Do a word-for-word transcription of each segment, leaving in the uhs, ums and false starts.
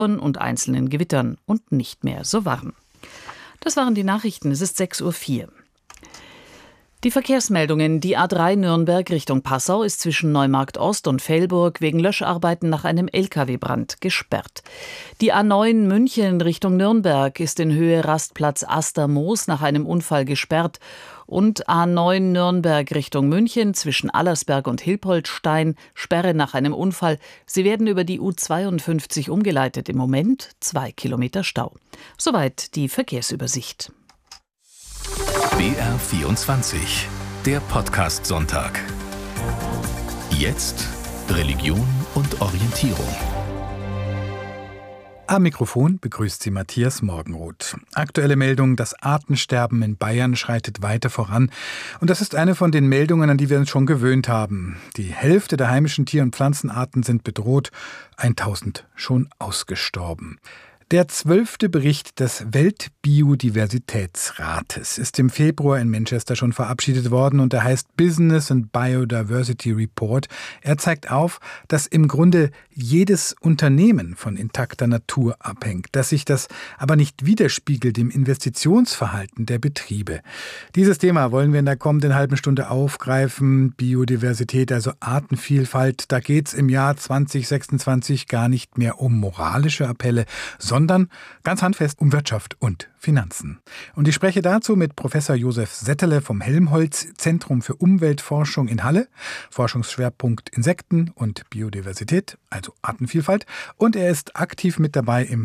und einzelnen Gewittern und nicht mehr so warm. Das waren die Nachrichten. Es ist sechs Uhr vier. Die Verkehrsmeldungen. Die A drei Nürnberg Richtung Passau ist zwischen Neumarkt Ost und Velburg wegen Löscharbeiten nach einem L K W-Brand gesperrt. Die A neun München Richtung Nürnberg ist in Höhe Rastplatz Astermoos nach einem Unfall gesperrt. Und A neun Nürnberg Richtung München zwischen Allersberg und Hilpoltstein, Sperre nach einem Unfall. Sie werden über die U zweiundfünfzig umgeleitet. Im Moment zwei Kilometer Stau. Soweit die Verkehrsübersicht. B R vierundzwanzig, der Podcast-Sonntag. Jetzt Religion und Orientierung. Am Mikrofon begrüßt Sie Matthias Morgenroth. Aktuelle Meldung: Das Artensterben in Bayern schreitet weiter voran. Und das ist eine von den Meldungen, an die wir uns schon gewöhnt haben. Die Hälfte der heimischen Tier- und Pflanzenarten sind bedroht, tausend schon ausgestorben. Der zwölfte Bericht des Weltbiodiversitätsrates ist im Februar in Manchester schon verabschiedet worden und er heißt Business and Biodiversity Report. Er zeigt auf, dass im Grunde jedes Unternehmen von intakter Natur abhängt, dass sich das aber nicht widerspiegelt im Investitionsverhalten der Betriebe. Dieses Thema wollen wir in der kommenden halben Stunde aufgreifen. Biodiversität, also Artenvielfalt, da geht es im Jahr zwanzig sechsundzwanzig gar nicht mehr um moralische Appelle, sondern sondern ganz handfest um Wirtschaft und Finanzen. Und ich spreche dazu mit Professor Josef Settele vom Helmholtz-Zentrum für Umweltforschung in Halle, Forschungsschwerpunkt Insekten und Biodiversität, also Artenvielfalt, und er ist aktiv mit dabei im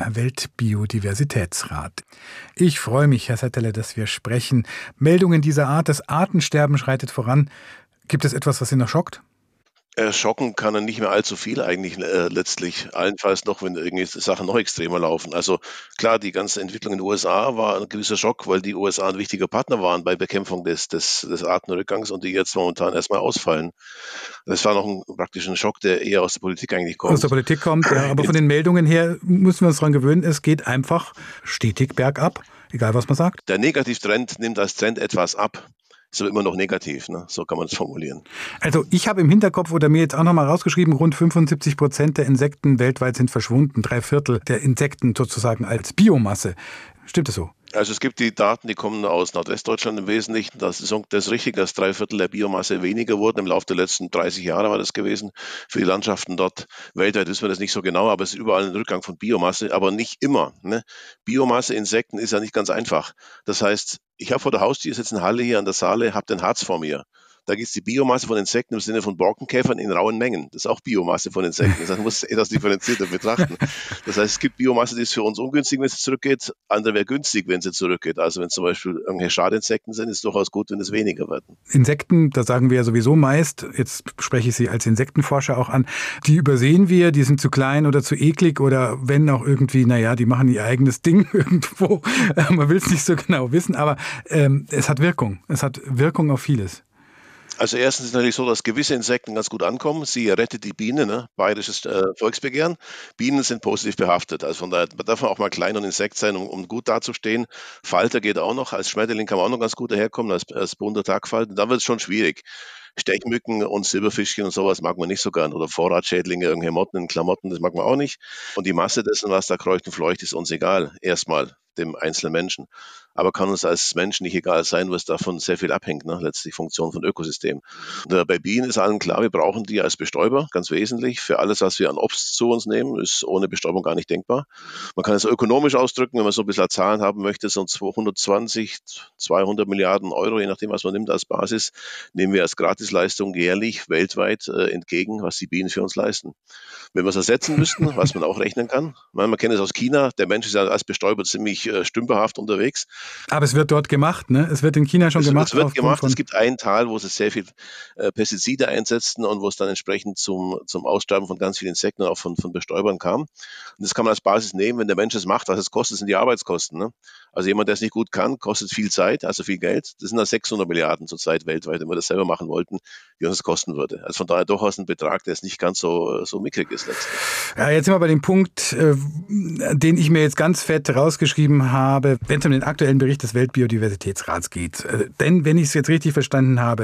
Weltbiodiversitätsrat. Ich freue mich, Herr Settele, dass wir sprechen. Meldungen dieser Art, das Artensterben schreitet voran. Gibt es etwas, was Sie noch schockt? Äh, schocken kann er nicht mehr allzu viel eigentlich äh, letztlich, allenfalls noch, wenn irgendwelche Sachen noch extremer laufen. Also klar, die ganze Entwicklung in den U S A war ein gewisser Schock, weil die U S A ein wichtiger Partner waren bei Bekämpfung des, des, des Artenrückgangs und die jetzt momentan erstmal ausfallen. Das war noch ein praktischen Schock, der eher aus der Politik eigentlich kommt. Aus der Politik kommt, ja, aber von den Meldungen her müssen wir uns daran gewöhnen, es geht einfach stetig bergab, egal was man sagt. Der Negativtrend nimmt als Trend etwas ab. Ist aber immer noch negativ, ne? So kann man es formulieren. Also ich habe im Hinterkopf oder mir jetzt auch nochmal rausgeschrieben, rund fünfundsiebzig Prozent der Insekten weltweit sind verschwunden. Drei Viertel der Insekten sozusagen als Biomasse. Stimmt das so? Also es gibt die Daten, die kommen aus Nordwestdeutschland im Wesentlichen. Das ist, das ist richtig, dass drei Viertel der Biomasse weniger wurden. Im Laufe der letzten dreißig Jahre war das gewesen für die Landschaften dort. Weltweit wissen wir das nicht so genau, aber es ist überall ein Rückgang von Biomasse, aber nicht immer. Ne? Biomasse, Insekten ist ja nicht ganz einfach. Das heißt, ich habe vor der Haustür jetzt eine Halle hier an der Saale, habe den Harz vor mir. Da gibt es die Biomasse von Insekten im Sinne von Borkenkäfern in rauen Mengen. Das ist auch Biomasse von Insekten. Das heißt, man muss etwas differenzierter betrachten. Das heißt, es gibt Biomasse, die ist für uns ungünstig, wenn sie zurückgeht. Andere wäre günstig, wenn sie zurückgeht. Also wenn zum Beispiel irgendwelche Schadinsekten sind, ist es durchaus gut, wenn es weniger werden. Insekten, da sagen wir ja sowieso meist, jetzt spreche ich Sie als Insektenforscher auch an, die übersehen wir, die sind zu klein oder zu eklig oder wenn auch irgendwie, naja, die machen ihr eigenes Ding irgendwo. Man will es nicht so genau wissen, aber ähm, es hat Wirkung. Es hat Wirkung auf vieles. Also erstens ist es natürlich so, dass gewisse Insekten ganz gut ankommen. Sie rettet die Biene, ne? Bayerisches äh, Volksbegehren. Bienen sind positiv behaftet. Also von daher darf man auch mal klein und Insekt sein, um, um gut dazustehen. Falter geht auch noch. Als Schmetterling kann man auch noch ganz gut daherkommen, als, als bunter Tagfalter. Dann wird es schon schwierig. Stechmücken und Silberfischchen und sowas mag man nicht so gern. Oder Vorratsschädlinge, irgendwelche Motten in Klamotten, das mag man auch nicht. Und die Masse dessen, was da kreucht und fleucht, ist uns egal. Erstmal dem einzelnen Menschen. Aber kann uns als Menschen nicht egal sein, was davon sehr viel abhängt, ne? Letztlich Funktion von Ökosystem. Und, äh, bei Bienen ist allen klar, wir brauchen die als Bestäuber, ganz wesentlich. Für alles, was wir an Obst zu uns nehmen, ist ohne Bestäubung gar nicht denkbar. Man kann es ökonomisch ausdrücken, wenn man so ein bisschen Zahlen haben möchte, so hundertzwanzig, zweihundert Milliarden Euro, je nachdem, was man nimmt als Basis, nehmen wir als Gratisleistung jährlich weltweit äh, entgegen, was die Bienen für uns leisten. Wenn wir es ersetzen müssten, was man auch rechnen kann, man, man kennt es aus China, der Mensch ist ja als Bestäuber ziemlich äh, stümperhaft unterwegs. Aber es wird dort gemacht, ne? Es wird in China schon es, gemacht. Es wird gemacht. Es gibt ein Tal, wo sie sehr viel äh, Pestizide einsetzten und wo es dann entsprechend zum, zum Aussterben von ganz vielen Insekten und auch von, von Bestäubern kam. Und das kann man als Basis nehmen, wenn der Mensch es macht. Was es kostet, sind die Arbeitskosten. Ne? Also jemand, der es nicht gut kann, kostet viel Zeit, also viel Geld. Das sind dann sechshundert Milliarden zurzeit weltweit, wenn wir das selber machen wollten, wie uns das kosten würde. Also von daher durchaus ein Betrag, der jetzt nicht ganz so, so mickrig ist letztlich. Ja, jetzt sind wir bei dem Punkt, äh, den ich mir jetzt ganz fett rausgeschrieben habe, wenn es um den aktuellen Bericht des Weltbiodiversitätsrats geht. Äh, denn, wenn ich es jetzt richtig verstanden habe,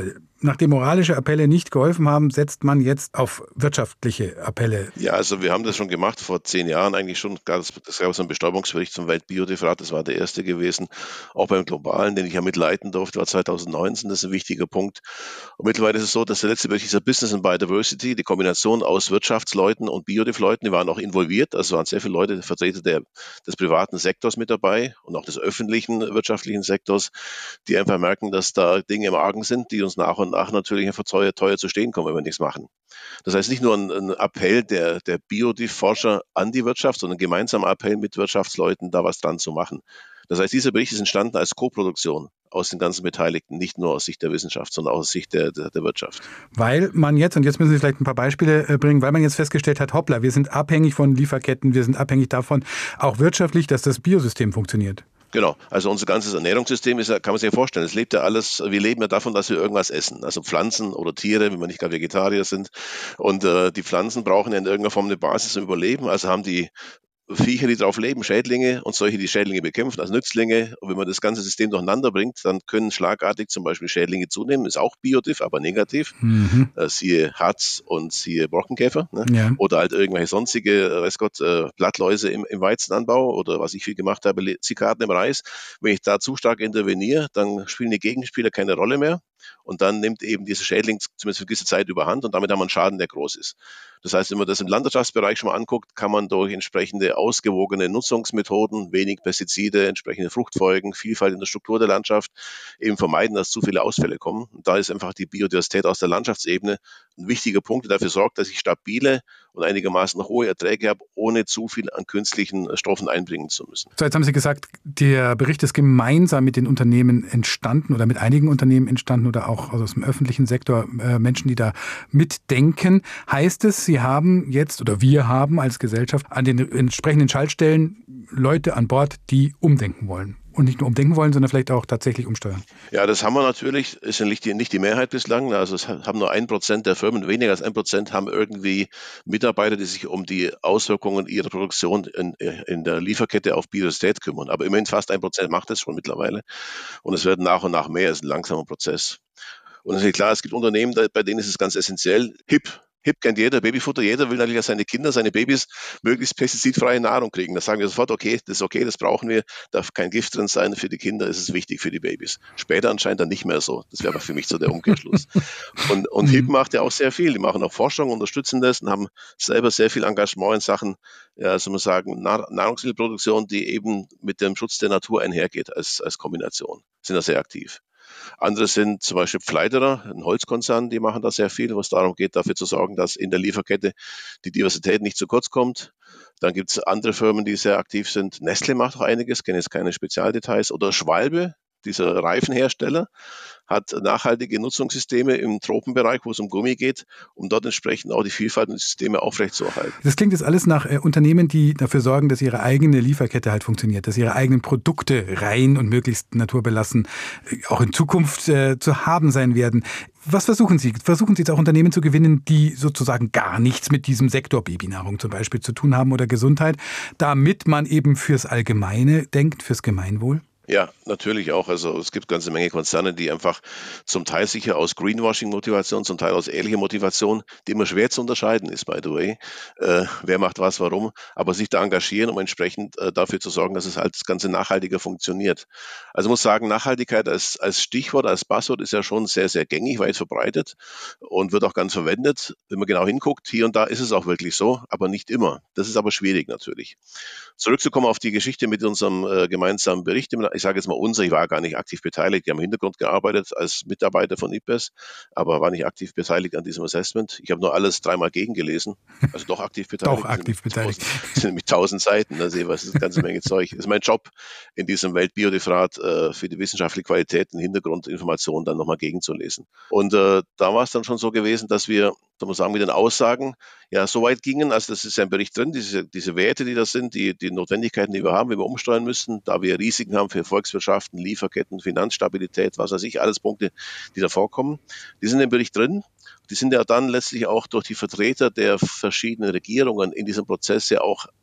nachdem moralische Appelle nicht geholfen haben, setzt man jetzt auf wirtschaftliche Appelle. Ja, also wir haben das schon gemacht, vor zehn Jahren eigentlich schon. Das gab es einen Bestäubungsbericht zum Weltbiodiversitätsrat, das war der erste gewesen. Auch beim Globalen, den ich ja mitleiten durfte, war zweitausendneunzehn, das ist ein wichtiger Punkt. Und mittlerweile ist es so, dass der letzte Bericht dieser Business and Biodiversity, die Kombination aus Wirtschaftsleuten und Biodiv-Leuten, die waren auch involviert, also waren sehr viele Leute, Vertreter der, des privaten Sektors mit dabei und auch des öffentlichen wirtschaftlichen Sektors, die einfach merken, dass da Dinge im Argen sind, die uns nach und nach natürlich einfach teuer, teuer zu stehen kommen, wenn wir nichts machen. Das heißt nicht nur ein, ein Appell der, der Biodiv-Forscher an die Wirtschaft, sondern ein gemeinsamer Appell mit Wirtschaftsleuten, da was dran zu machen. Das heißt, dieser Bericht ist entstanden als Koproduktion aus den ganzen Beteiligten, nicht nur aus Sicht der Wissenschaft, sondern auch aus Sicht der, der, der Wirtschaft. Weil man jetzt, und jetzt müssen Sie vielleicht ein paar Beispiele bringen, weil man jetzt festgestellt hat, hoppla, wir sind abhängig von Lieferketten, wir sind abhängig davon, auch wirtschaftlich, dass das Biosystem funktioniert. Genau, also unser ganzes Ernährungssystem ist ja, kann man sich ja vorstellen, es lebt ja alles, wir leben ja davon, dass wir irgendwas essen, also Pflanzen oder Tiere, wenn wir nicht gar Vegetarier sind. Und äh, die Pflanzen brauchen ja in irgendeiner Form eine Basis zum Überleben, also haben die Viecher, die drauf leben, Schädlinge und solche, die Schädlinge bekämpfen, also Nützlinge. Und wenn man das ganze System durcheinander bringt, dann können schlagartig zum Beispiel Schädlinge zunehmen. Ist auch Biodiv, aber negativ. Mhm. Äh, siehe Harz und siehe Borkenkäfer. Ne? Ja. Oder halt irgendwelche sonstige, weiß Gott, äh, Blattläuse im, im Weizenanbau oder was ich viel gemacht habe, Zikaden im Reis. Wenn ich da zu stark interveniere, dann spielen die Gegenspieler keine Rolle mehr. Und dann nimmt eben dieser Schädling zumindest für gewisse Zeit überhand und damit haben wir einen Schaden, der groß ist. Das heißt, wenn man das im Landwirtschaftsbereich schon mal anguckt, kann man durch entsprechende ausgewogene Nutzungsmethoden, wenig Pestizide, entsprechende Fruchtfolgen, Vielfalt in der Struktur der Landschaft eben vermeiden, dass zu viele Ausfälle kommen. Und da ist einfach die Biodiversität aus der Landschaftsebene ein wichtiger Punkt, der dafür sorgt, dass ich stabile und einigermaßen hohe Erträge habe, ohne zu viel an künstlichen Stoffen einbringen zu müssen. So, jetzt haben Sie gesagt, der Bericht ist gemeinsam mit den Unternehmen entstanden oder mit einigen Unternehmen entstanden oder auch aus dem öffentlichen Sektor, äh, Menschen, die da mitdenken. Heißt es, Sie haben jetzt oder wir haben als Gesellschaft an den entsprechenden Schaltstellen Leute an Bord, die umdenken wollen? Und nicht nur umdenken wollen, sondern vielleicht auch tatsächlich umsteuern. Ja, das haben wir natürlich. Ist ja nicht die, nicht die Mehrheit bislang. Also es haben nur ein Prozent der Firmen, weniger als ein Prozent haben irgendwie Mitarbeiter, die sich um die Auswirkungen ihrer Produktion in, in der Lieferkette auf Biodiversität kümmern. Aber immerhin fast ein Prozent macht es schon mittlerweile. Und es werden nach und nach mehr. Es ist ein langsamer Prozess. Und natürlich klar, es gibt Unternehmen, bei denen ist es ganz essentiell. H I P. H I P kennt jeder, Babyfutter, jeder will natürlich, dass seine Kinder, seine Babys möglichst pestizidfreie Nahrung kriegen. Da sagen wir sofort, okay, das ist okay, das brauchen wir, darf kein Gift drin sein, für die Kinder ist es wichtig, für die Babys. Später anscheinend dann nicht mehr so. Das wäre aber für mich so der Umkehrschluss. Und, und H I P macht ja auch sehr viel. Die machen auch Forschung, unterstützen das und haben selber sehr viel Engagement in Sachen, ja, soll man sagen, Nahrungsmittelproduktion, die eben mit dem Schutz der Natur einhergeht als, als Kombination. Sind da sehr aktiv. Andere sind zum Beispiel Pfleiderer, ein Holzkonzern, die machen da sehr viel, was darum geht, dafür zu sorgen, dass in der Lieferkette die Diversität nicht zu kurz kommt. Dann gibt es andere Firmen, die sehr aktiv sind. Nestle macht auch einiges, kenne jetzt keine Spezialdetails. Oder Schwalbe, dieser Reifenhersteller, hat nachhaltige Nutzungssysteme im Tropenbereich, wo es um Gummi geht, um dort entsprechend auch die Vielfalt und die Systeme aufrechtzuerhalten. Das klingt jetzt alles nach äh, Unternehmen, die dafür sorgen, dass ihre eigene Lieferkette halt funktioniert, dass ihre eigenen Produkte rein und möglichst naturbelassen äh, auch in Zukunft äh, zu haben sein werden. Was versuchen Sie? Versuchen Sie jetzt auch Unternehmen zu gewinnen, die sozusagen gar nichts mit diesem Sektor Babynahrung zum Beispiel zu tun haben oder Gesundheit, damit man eben fürs Allgemeine denkt, fürs Gemeinwohl? Ja, natürlich auch. Also es gibt ganze Menge Konzerne, die einfach zum Teil sicher aus Greenwashing-Motivation, zum Teil aus ehrlicher Motivation, die immer schwer zu unterscheiden ist, by the way, äh, wer macht was, warum, aber sich da engagieren, um entsprechend äh, dafür zu sorgen, dass es halt das Ganze nachhaltiger funktioniert. Also ich muss sagen, Nachhaltigkeit als, als Stichwort, als Buzzword ist ja schon sehr, sehr gängig, weit verbreitet und wird auch ganz verwendet. Wenn man genau hinguckt, hier und da ist es auch wirklich so, aber nicht immer. Das ist aber schwierig natürlich. Zurückzukommen auf die Geschichte mit unserem äh, gemeinsamen Bericht, ich sage jetzt mal unser, ich war gar nicht aktiv beteiligt, die haben im Hintergrund gearbeitet als Mitarbeiter von I P B E S, aber war nicht aktiv beteiligt an diesem Assessment. Ich habe nur alles dreimal gegengelesen, also doch aktiv beteiligt. Doch aktiv beteiligt. Sind mit tausend Seiten, da sehe ich, was ist eine ganze Menge Zeug. Das ist mein Job in diesem Weltbiodiversitätsrat äh, für die wissenschaftliche Qualität und Hintergrundinformationen dann nochmal gegenzulesen. Und äh, da war es dann schon so gewesen, dass wir, da muss man sagen, mit den Aussagen ja so weit gingen, also das ist ja im Bericht drin, diese, diese Werte, die da sind, die, die Notwendigkeiten, die wir haben, wie wir umsteuern müssen, da wir Risiken haben für Volkswirtschaften, Lieferketten, Finanzstabilität, was weiß ich, alles Punkte, die da vorkommen, die sind im Bericht drin. Die sind ja dann letztlich auch durch die Vertreter der verschiedenen Regierungen in diesem Prozess ja auch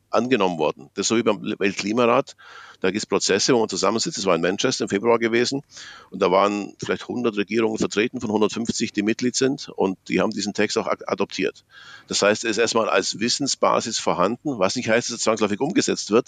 angenommen worden. Das ist so wie beim Weltklimarat. Da gibt es Prozesse, wo man zusammensitzt. Das war in Manchester im Februar gewesen. Und da waren vielleicht hundert Regierungen vertreten, von hundertfünfzig, die Mitglied sind. Und die haben diesen Text auch adoptiert. Das heißt, er ist erstmal als Wissensbasis vorhanden, was nicht heißt, dass er zwangsläufig umgesetzt wird.